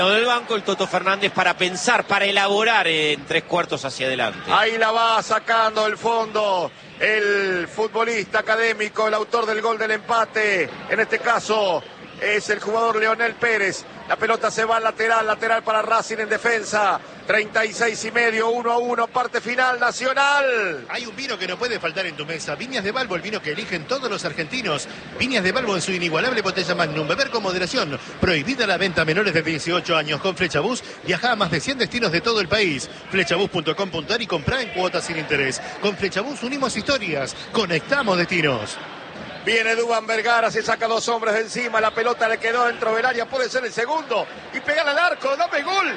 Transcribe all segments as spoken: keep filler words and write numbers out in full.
del banco el Toto Fernández para pensar, para elaborar en tres cuartos hacia adelante. Ahí la va sacando el fondo el futbolista académico, el autor del gol del empate. En este caso es el jugador Leonel Pérez. La pelota se va al lateral, lateral para Racing en defensa. treinta y seis y medio, uno a uno, parte final, Nacional. Hay un vino que no puede faltar en tu mesa. Viñas de Balbo, el vino que eligen todos los argentinos. Viñas de Balbo en su inigualable botella Magnum. Beber con moderación. Prohibida la venta a menores de dieciocho años. Con Flechabús viaja a más de cien destinos de todo el país. Flechabús punto com punto ar y comprá en cuotas sin interés. Con Flechabús unimos historias. Conectamos destinos. Viene Duván Vergara, se saca dos hombres de encima, la pelota le quedó dentro del área, puede ser el segundo, y pegar al arco, dame gol,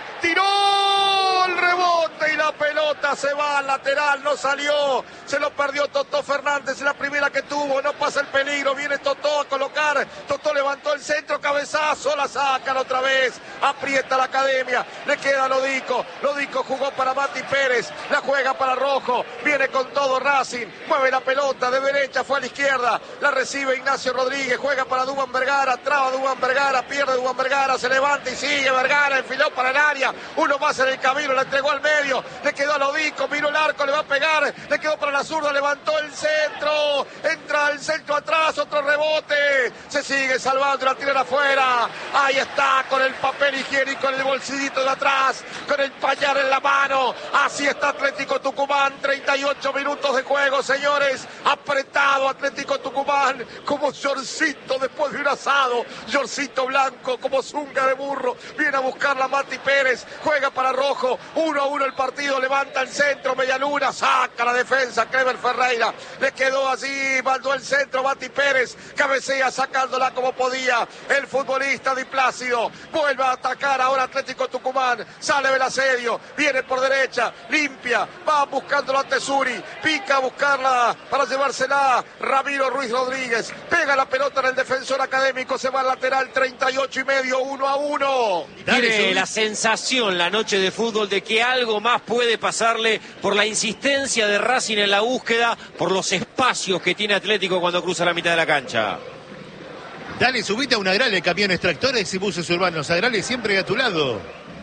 tiró el rebote y la pelota se va al lateral, no salió, se lo perdió Totó Fernández, la primera que tuvo, no pasa el peligro, viene Totó a colocar, Totó levantó el centro, cabezazo, la sacan otra vez, aprieta la academia, le queda Lodico, Lodico jugó para Mati Pérez, la juega para Rojo, viene con todo Racing, mueve la pelota de derecha, fue a la izquierda, la recibe Ignacio Rodríguez, juega para Duván Vergara, traba Duván Vergara, pierde Duván Vergara, se levanta y sigue Vergara, enfiló para el área, uno más en el camino, le entregó al medio, le quedó a Lodico, miró el arco, le va a pegar, le quedó para la zurda, levantó el centro, entra el centro atrás, otro rebote, se sigue salvando, la tiran afuera, ahí está, con el papel higiénico en el bolsillito de atrás, con el pañal en la mano, así está Atlético Tucumán, treinta y ocho minutos de juego, señores, apretado Atlético Tucumán, como shortcito después de un asado, shortcito blanco como zunga de burro, viene a buscar la Mati Pérez, juega para Rojo, uno a uno el partido, levanta el centro, Medialuna, saca la defensa, Clever Ferreira, le quedó así, mandó el centro, Mati Pérez, cabecea sacándola como podía, el futbolista Di Plácido, vuelve a atacar ahora Atlético Tucumán, sale del asedio, viene por derecha, limpia, va buscándolo a Tesuri, pica a buscarla para llevársela, Ramiro Ruiz Rodríguez, pega la pelota en el defensor académico, se va al lateral, treinta y ocho y medio, uno a uno. Tiene la sensación la noche de fútbol de que algo más puede pasarle por la insistencia de Racing en la búsqueda, por los espacios que tiene Atlético cuando cruza la mitad de la cancha. Dale, subite a una Agrale, camiones, tractores y buses urbanos. Agrale siempre a tu lado.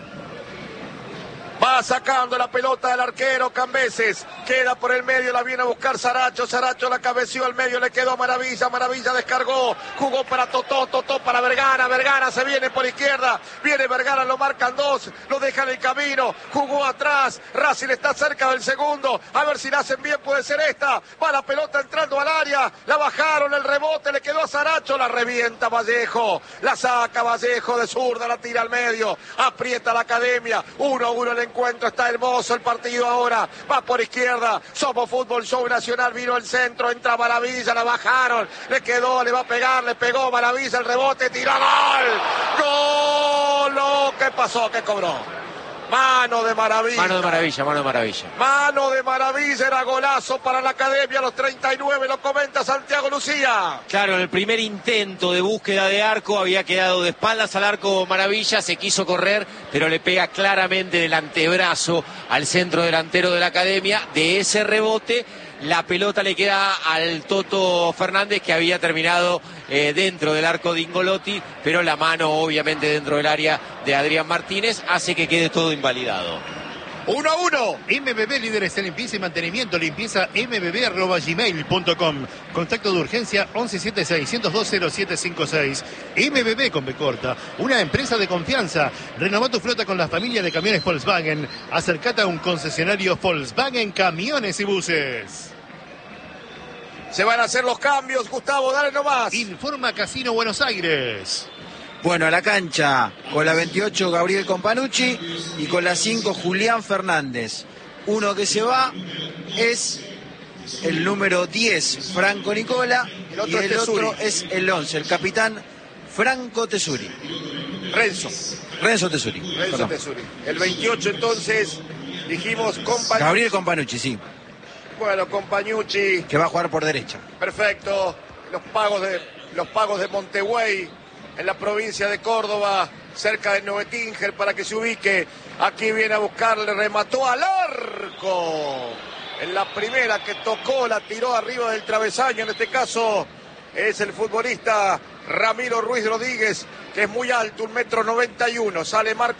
Va sacando la pelota del arquero Cambeses, queda por el medio, la viene a buscar Saracho, Saracho la cabeció al medio, le quedó Maravilla, Maravilla descargó, jugó para Totó, Totó para Vergara, Vergara se viene por izquierda, viene Vergara, lo marcan dos, lo deja en el camino, jugó atrás, Racing está cerca del segundo, a ver si la hacen bien, puede ser esta, va la pelota entrando al área, la bajaron, el rebote, le quedó a Saracho, la revienta Vallejo, la saca Vallejo de zurda, la tira al medio, aprieta la academia, uno a uno el encuentro, está hermoso el partido ahora, va por izquierda, Somos Fútbol Show Nacional, vino el centro, entra Maravilla, la bajaron, le quedó, le va a pegar, le pegó Maravilla, el rebote, tiró, gol, gol, no, ¿qué pasó? ¿Qué cobró? Mano de Maravilla. Mano de Maravilla, mano de Maravilla. Mano de Maravilla, era golazo para la academia a los treinta y nueve, lo comenta Santiago Lucía. Claro, en el primer intento de búsqueda de arco había quedado de espaldas al arco Maravilla, se quiso correr, pero le pega claramente del antebrazo al centro delantero de la academia. De ese rebote, la pelota le queda al Toto Fernández, que había terminado eh, dentro del arco de Ingolotti, pero la mano obviamente dentro del área de Adrián Martínez hace que quede todo invalidado. uno a uno. M B B, líderes en limpieza y mantenimiento, limpieza m b b arroba gmail punto com. Contacto de urgencia once setenta y seis, ciento dos, cero siete cincuenta y seis. M B B con B corta, una empresa de confianza. Renová tu flota con la familia de camiones Volkswagen. Acercate a un concesionario Volkswagen Camiones y Buses. Se van a hacer los cambios, Gustavo, dale nomás. Informa Casino Buenos Aires. Bueno, a la cancha con la veintiocho Gabriel Companucci y con la cinco Julián Fernández. Uno que se va es el número diez, Franco Nicola, el otro y el es otro es el once, el capitán Franco Tesuri. Renzo. Renzo Tesuri. Renzo Perdón. Tesuri. El veintiocho entonces, dijimos Companucci. Gabriel Companucci, sí. Bueno, Companucci. Que va a jugar por derecha. Perfecto. Los pagos de, los pagos de Montevideo, en la provincia de Córdoba, cerca de Novetinger, para que se ubique. Aquí viene a buscarle, remató al arco. En la primera que tocó, la tiró arriba del travesaño. En este caso es el futbolista Ramiro Ruiz Rodríguez. que es muy alto, un metro noventa y uno. Sale Marco